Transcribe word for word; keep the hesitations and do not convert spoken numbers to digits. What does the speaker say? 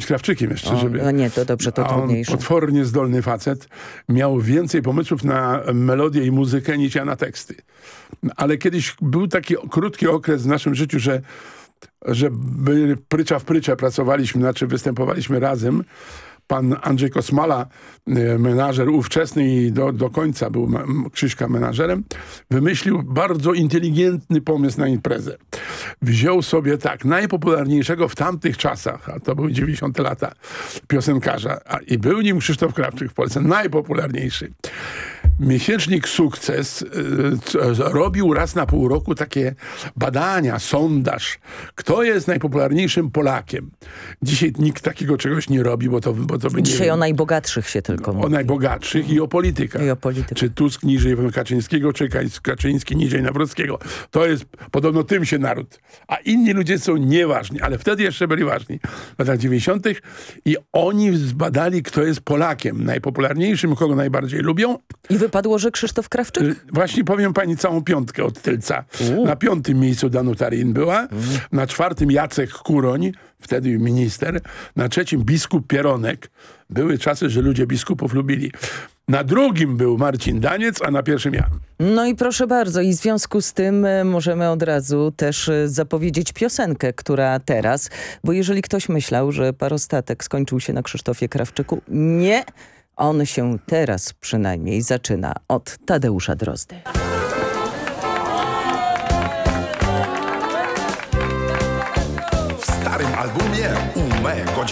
Krawczykiem jeszcze, O, żeby... no nie, to dobrze, to A on, trudniejsze. potwornie zdolny facet, miał więcej pomysłów na melodię i muzykę niż ja na teksty. Ale kiedyś był taki krótki okres w naszym życiu, że, że by prycza w pryczę pracowaliśmy, znaczy występowaliśmy razem. Pan Andrzej Kosmala, menażer ówczesny i do, do końca był Krzyśka menażerem, wymyślił bardzo inteligentny pomysł na imprezę. Wziął sobie tak, najpopularniejszego w tamtych czasach, a to były dziewięćdziesiąte lata, piosenkarza, a, i był nim Krzysztof Krawczyk w Polsce, najpopularniejszy. Miesięcznik Sukces y, y, robił raz na pół roku takie badania, sondaż, kto jest najpopularniejszym Polakiem. Dzisiaj nikt takiego czegoś nie robi, bo to, bo to by nie... Dzisiaj o najbogatszych się tylko mówi. O najbogatszych i o politykach. I o politykach. Czy Tusk niżej Kaczyńskiego, czy Kaczyński niżej Nawrockiego. To jest, podobno tym się naród. A inni ludzie są nieważni, ale wtedy jeszcze byli ważni. W latach dziewięćdziesiątych i oni zbadali, kto jest Polakiem. Najpopularniejszym, kogo najbardziej lubią. I wypadło, że Krzysztof Krawczyk? Y, Właśnie powiem pani całą piątkę od Tylca. U. Na piątym miejscu Danuta Rin była, mm. na czwartym Jacek Kuroń, wtedy minister, na trzecim biskup Pieronek. Były czasy, że ludzie biskupów lubili. Na drugim był Marcin Daniec, a na pierwszym ja. No i proszę bardzo, i w związku z tym możemy od razu też zapowiedzieć piosenkę, która teraz, bo jeżeli ktoś myślał, że parostatek skończył się na Krzysztofie Krawczyku, nie, on się teraz przynajmniej zaczyna od Tadeusza Drozdy. W starym albumie u mego